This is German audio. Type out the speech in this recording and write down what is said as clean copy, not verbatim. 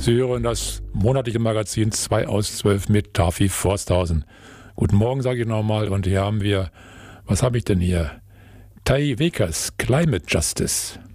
Sie hören das monatliche Magazin 2 aus 12 mit Tafi Forsthausen. Guten Morgen, sage ich nochmal. Und hier haben wir, was habe ich denn hier? Tai Wekers, Climate Justice.